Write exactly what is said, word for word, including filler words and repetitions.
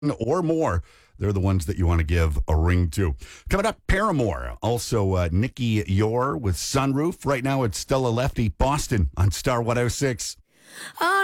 or more, they're the ones that you want to give a ring to. Coming up, Paramore. Also, uh, Nikki Yor with Sunroof. Right now, it's Stella Lefty, Boston on Star one oh six. Oh,